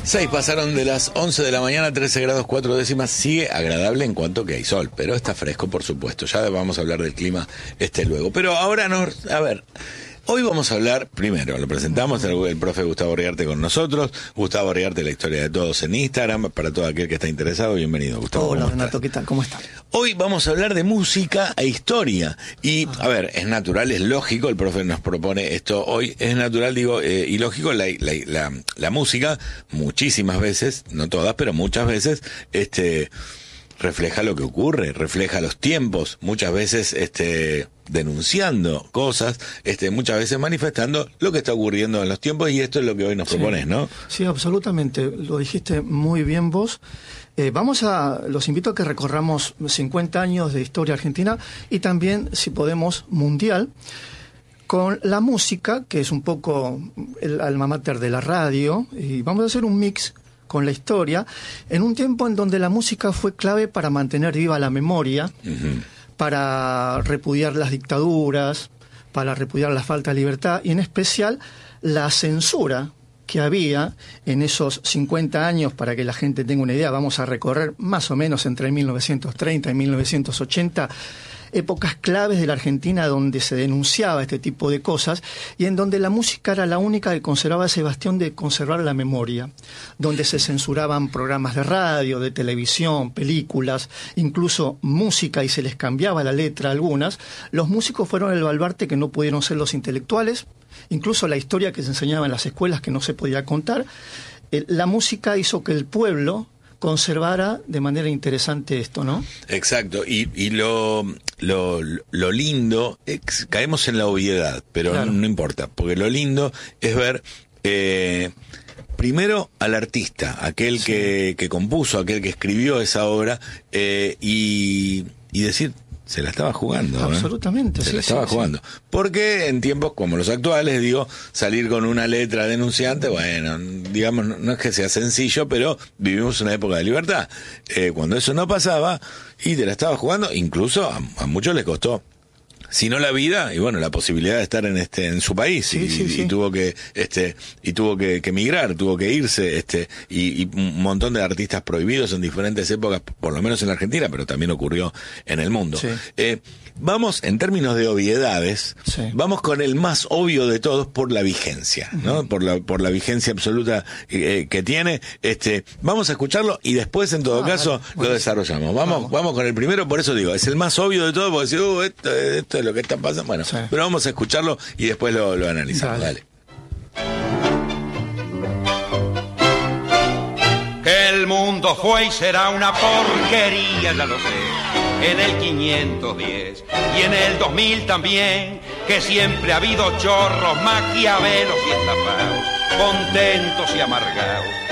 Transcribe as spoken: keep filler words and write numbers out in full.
seis pasaron de las once de la mañana, trece grados cuatro décimas. Sigue agradable en cuanto que hay sol, pero está fresco, por supuesto. Ya vamos a hablar del clima este luego. Pero ahora nos... A ver... Hoy vamos a hablar, primero, lo presentamos, el, el profe Gustavo Riarte con nosotros. Gustavo Riarte, la historia de todos en Instagram, para todo aquel que está interesado. Bienvenido, Gustavo. Hola, Renato, ¿qué tal? ¿Cómo están? Hoy vamos a hablar de música e historia. Y, a ver, es natural, es lógico, el profe nos propone esto hoy, es natural, digo, eh, y lógico, la, la, la, la música, muchísimas veces, no todas, pero muchas veces, este... refleja lo que ocurre, refleja los tiempos, muchas veces este denunciando cosas, este muchas veces manifestando lo que está ocurriendo en los tiempos, y esto es lo que hoy nos sí, propones, ¿no? Sí, absolutamente, lo dijiste muy bien vos. Eh, vamos a, los invito a que recorramos cincuenta años de historia argentina y también, si podemos, mundial, con la música, que es un poco el alma mater de la radio, y vamos a hacer un mix con la historia, en un tiempo en donde la música fue clave para mantener viva la memoria, uh-huh. para repudiar las dictaduras, para repudiar la falta de libertad, y en especial la censura que había en esos cincuenta años. Para que la gente tenga una idea, vamos a recorrer más o menos entre mil novecientos treinta y mil novecientos ochenta, épocas claves de la Argentina donde se denunciaba este tipo de cosas y en donde la música era la única que conservaba ese bastión de conservar la memoria, donde se censuraban programas de radio, de televisión, películas, incluso música, y se les cambiaba la letra a algunas. Los músicos fueron el baluarte que no pudieron ser los intelectuales, incluso la historia que se enseñaba en las escuelas que no se podía contar. Eh, la música hizo que el pueblo conservara de manera interesante esto, ¿no? Exacto, y, y lo, lo, lo lindo, es, caemos en la obviedad, pero claro. no, no importa, porque lo lindo es ver, eh, primero al artista, aquel sí. que, que compuso, aquel que escribió esa obra, eh, y, y decir... se la estaba jugando. Absolutamente. ¿eh? Se sí, la estaba sí, jugando. Sí. Porque en tiempos como los actuales, digo, salir con una letra denunciante, bueno, digamos, no es que sea sencillo, pero vivimos una época de libertad. Eh, cuando eso no pasaba, y te la estaba jugando, incluso a, a muchos les costó, si no la vida, y bueno, la posibilidad de estar en este en su país, sí, y, sí, sí. y tuvo que este y tuvo que, que emigrar, tuvo que irse, este y, y un montón de artistas prohibidos en diferentes épocas, por lo menos en la Argentina, pero también ocurrió en el mundo. Sí. Eh, vamos, en términos de obviedades, sí. vamos con el más obvio de todos por la vigencia, ¿no? Uh-huh. Por la por la vigencia absoluta eh, que tiene. Este, vamos a escucharlo y después, en todo ah, caso, vale. lo bueno, desarrollamos. Vamos, vamos, vamos con el primero, por eso digo, es el más obvio de todos, porque si uh, esto, esto es lo que está pasando, bueno, sí. pero vamos a escucharlo y después lo, lo analizamos. Dale. Que el mundo fue y será una porquería, ya lo sé, en el quinientos diez y en el dos mil también, que siempre ha habido chorros, maquiavelos y estafados, contentos y amargados.